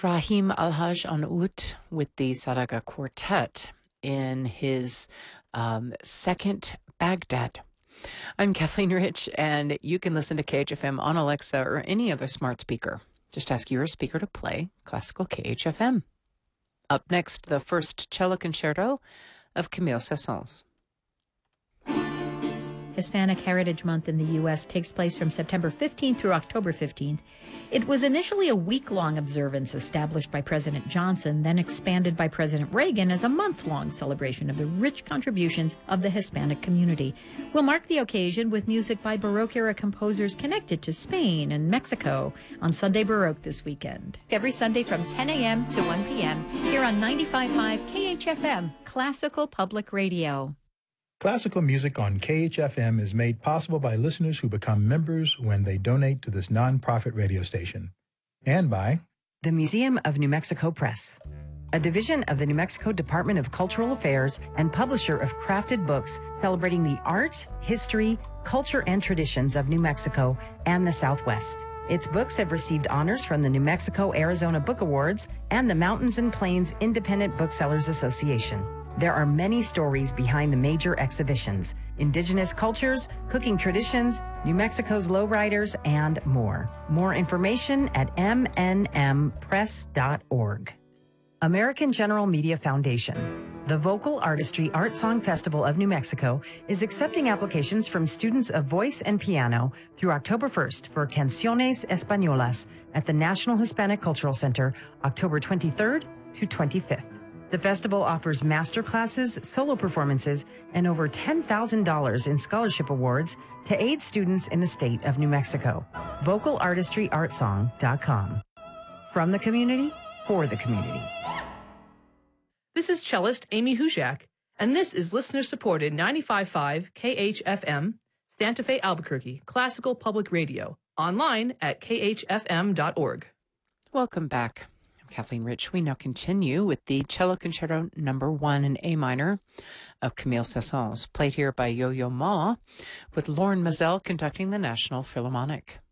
Rahim Alhaj on Oud with the Saraga Quartet in his second Baghdad. I'm Kathleen Rich, and you can listen to KHFM on Alexa or any other smart speaker. Just ask your speaker to play classical KHFM. Up next, the first cello concerto of Camille Saint-Saëns. Hispanic Heritage Month in the U.S. takes place from September 15th through October 15th. It was initially a week-long observance established by President Johnson, then expanded by President Reagan as a month-long celebration of the rich contributions of the Hispanic community. We'll mark the occasion with music by Baroque-era composers connected to Spain and Mexico on Sunday Baroque this weekend. Every Sunday from 10 a.m. to 1 p.m. here on 95.5 KHFM, Classical Public Radio. Classical music on KHFM is made possible by listeners who become members when they donate to this nonprofit radio station. And by the Museum of New Mexico Press, a division of the New Mexico Department of Cultural Affairs and publisher of crafted books celebrating the art, history, culture, and traditions of New Mexico and the Southwest. Its books have received honors from the New Mexico-Arizona Book Awards and the Mountains and Plains Independent Booksellers Association. There are many stories behind the major exhibitions: indigenous cultures, cooking traditions, New Mexico's lowriders, and more. More information at mnmpress.org. American General Media Foundation. The Vocal Artistry Art Song Festival of New Mexico is accepting applications from students of voice and piano through October 1st for Canciones Españolas at the National Hispanic Cultural Center, October 23rd to 25th. The festival offers master classes, solo performances, and over $10,000 in scholarship awards to aid students in the state of New Mexico. VocalArtistryArtsong.com. From the community, for the community. This is cellist Amy Hujak, and this is listener-supported 95.5 KHFM, Santa Fe, Albuquerque, Classical Public Radio, online at khfm.org. Welcome back. Kathleen Rich. We now continue with the Cello Concerto No. 1 in A minor of Camille Saint-Saëns, played here by Yo-Yo Ma, with Lauren Mazel conducting the National Philharmonic.